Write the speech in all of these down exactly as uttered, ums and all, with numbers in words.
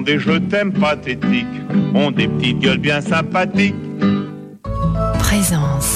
Des je t'aime pathétiques ont des petites gueules bien sympathiques. Présence.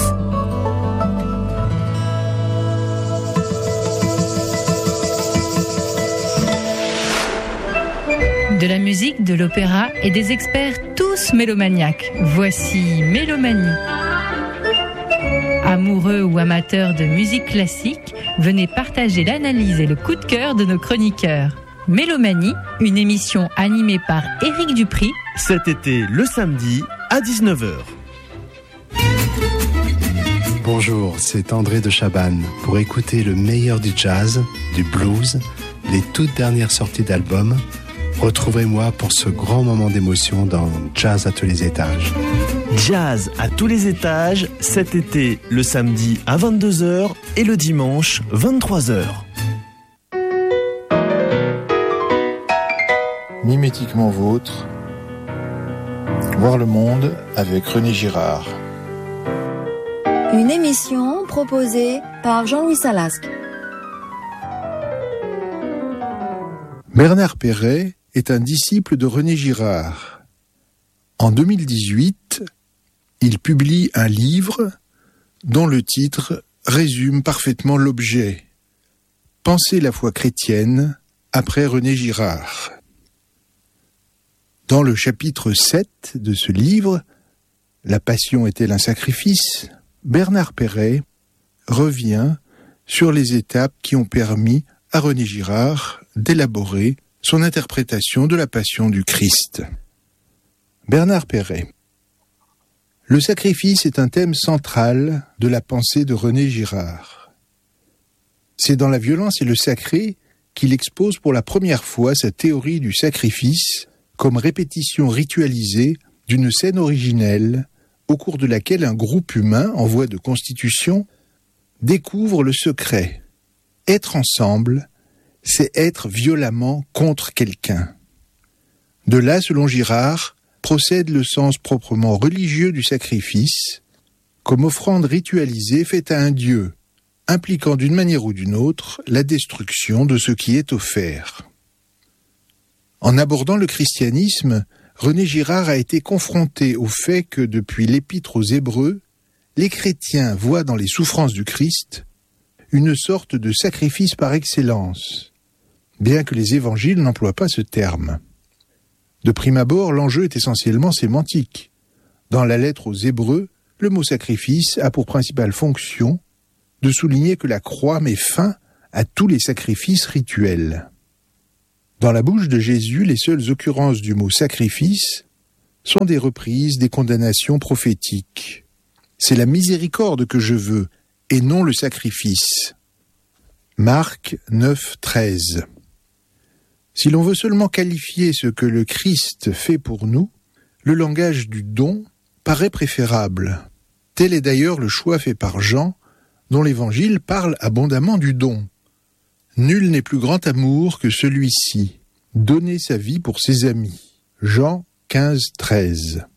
De la musique, de l'opéra et des experts tous mélomaniaques. Voici Mélomanie. Amoureux ou amateurs de musique classique, venez partager l'analyse et le coup de cœur de nos chroniqueurs. Mélomanie, une émission animée par Éric Dupri. Cet été, le samedi, à dix-neuf heures. Bonjour, c'est André de Chabannes. Pour écouter le meilleur du jazz, du blues, les toutes dernières sorties d'albums, retrouvez-moi pour ce grand moment d'émotion dans Jazz à tous les étages. Jazz à tous les étages, cet été, le samedi à vingt-deux heures et le dimanche, vingt-trois heures. Mimétiquement vôtre, voir le monde avec René Girard. Une émission proposée par Jean-Louis Salasque. Bernard Perret est un disciple de René Girard. En deux mille dix-huit, il publie un livre dont le titre résume parfaitement l'objet. Penser la foi chrétienne après René Girard. Dans le chapitre sept de ce livre, La passion est-elle un sacrifice ? Bernard Perret revient sur les étapes qui ont permis à René Girard d'élaborer son interprétation de la passion du Christ. Bernard Perret. Le sacrifice est un thème central de la pensée de René Girard. C'est dans La violence et le sacré qu'il expose pour la première fois sa théorie du sacrifice comme répétition ritualisée d'une scène originelle au cours de laquelle un groupe humain en voie de constitution découvre le secret. Être ensemble, c'est être violemment contre quelqu'un. De là, selon Girard, procède le sens proprement religieux du sacrifice, comme offrande ritualisée faite à un dieu, impliquant d'une manière ou d'une autre la destruction de ce qui est offert. En abordant le christianisme, René Girard a été confronté au fait que, depuis l'Épître aux Hébreux, les chrétiens voient dans les souffrances du Christ une sorte de sacrifice par excellence, bien que les évangiles n'emploient pas ce terme. De prime abord, l'enjeu est essentiellement sémantique. Dans la lettre aux Hébreux, le mot sacrifice a pour principale fonction de souligner que la croix met fin à tous les sacrifices rituels. Dans la bouche de Jésus, les seules occurrences du mot sacrifice sont des reprises des condamnations prophétiques. C'est la miséricorde que je veux, et non le sacrifice. Marc neuf, treize. Si l'on veut seulement qualifier ce que le Christ fait pour nous, le langage du don paraît préférable. Tel est d'ailleurs le choix fait par Jean, dont l'Évangile parle abondamment du don. Nul n'est plus grand amour que celui-ci, donner sa vie pour ses amis. Jean quinze, treize.